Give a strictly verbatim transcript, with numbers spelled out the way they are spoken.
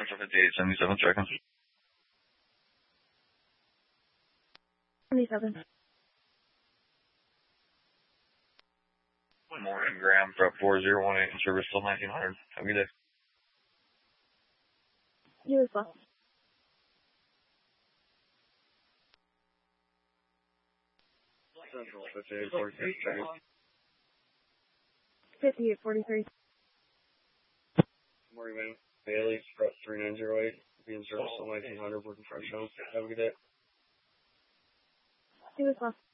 Central fifty-eight seventy-seven, checking. seventy-seven. Morning, Graham, prep four zero one eight, and service still nineteen hundred. Have a good day. You as well. Central fifty-eight forty-three, checking. fifty-eight forty-three. Morning, man. Bailey, prep three nine zero eight, being service still nineteen hundred, working fresh home. Have a good day. You as well.